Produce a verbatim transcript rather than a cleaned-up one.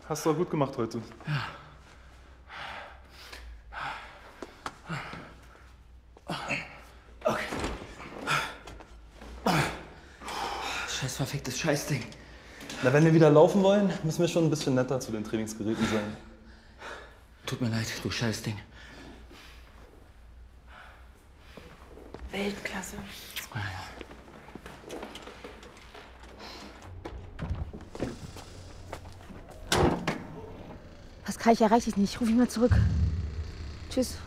Hast du auch gut gemacht heute. Ja. Okay. Scheiß verficktes Scheißding. Na, wenn wir wieder laufen wollen, müssen wir schon ein bisschen netter zu den Trainingsgeräten sein. Tut mir leid, du Scheißding. Weltklasse. Ah, ja. Pascal, ich erreiche dich nicht. Ruf ihn mal zurück. Tschüss.